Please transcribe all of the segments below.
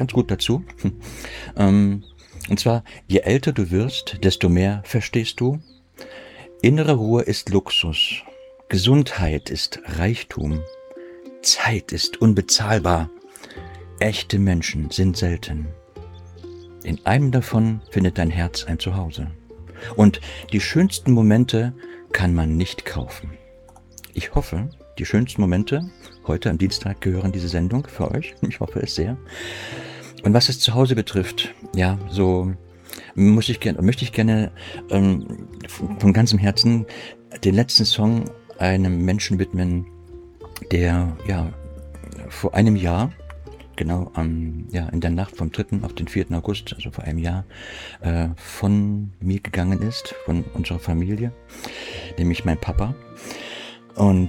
ganz gut dazu. Ähm, und zwar, je älter du wirst, desto mehr verstehst du, innere Ruhe ist Luxus, Gesundheit ist Reichtum, Zeit ist unbezahlbar, echte Menschen sind selten. In einem davon findet dein Herz ein Zuhause. Und die schönsten Momente kann man nicht kaufen. Ich hoffe, die schönsten Momente heute am Dienstag gehören diese Sendung für euch. Ich hoffe es sehr. Und was das Zuhause betrifft, ja, so möchte ich gerne von ganzem Herzen den letzten Song einem Menschen widmen, der ja vor einem Jahr, genau in der Nacht vom 3. auf den 4. August, also vor einem Jahr, von mir gegangen ist, von unserer Familie, nämlich mein Papa. Und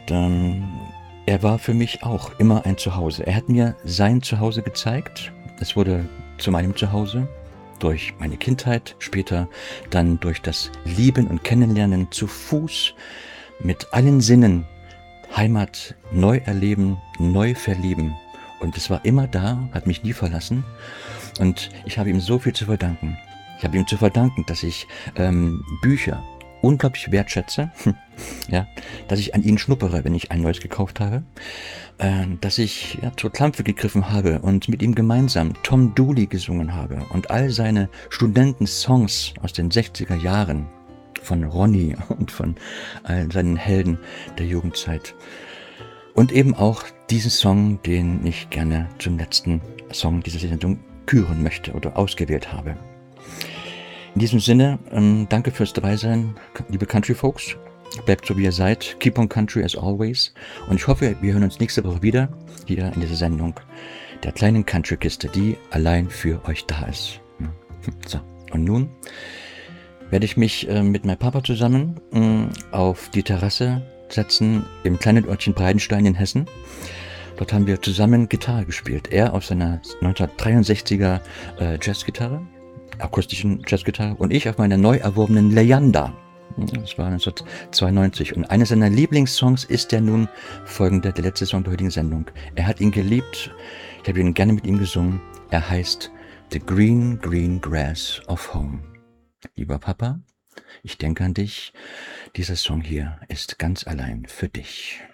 er war für mich auch immer ein Zuhause. Er hat mir sein Zuhause gezeigt. Es wurde zu meinem Zuhause durch meine Kindheit, später dann durch das Lieben und Kennenlernen zu Fuß, mit allen Sinnen, Heimat neu erleben, neu verlieben. Und es war immer da, hat mich nie verlassen. Und ich habe ihm so viel zu verdanken. Ich habe ihm zu verdanken, dass ich Bücher unglaublich wertschätze, ja, dass ich an ihn schnuppere, wenn ich ein neues gekauft habe, dass ich zur Klampfe gegriffen habe und mit ihm gemeinsam Tom Dooley gesungen habe und all seine Studentensongs aus den 60er Jahren von Ronny und von all seinen Helden der Jugendzeit. Und eben auch diesen Song, den ich gerne zum letzten Song dieser Sendung küren möchte oder ausgewählt habe. In diesem Sinne, danke fürs Dabeisein, liebe Country Folks. Bleibt so wie ihr seid. Keep on Country as always. Und ich hoffe, wir hören uns nächste Woche wieder hier in dieser Sendung der kleinen Country-Kiste, die allein für euch da ist. So, und nun werde ich mich mit meinem Papa zusammen auf die Terrasse setzen im kleinen Örtchen Breidenstein in Hessen. Dort haben wir zusammen Gitarre gespielt. Er auf seiner 1963er Jazzgitarre, akustischen Jazzgitarre, und ich auf meiner neu erworbenen Leander. Das war 1992. Und einer seiner Lieblingssongs ist der nun folgende, der letzte Song der heutigen Sendung. Er hat ihn geliebt. Ich habe ihn gerne mit ihm gesungen. Er heißt The Green, Green Grass of Home. Lieber Papa, ich denke an dich. Dieser Song hier ist ganz allein für dich.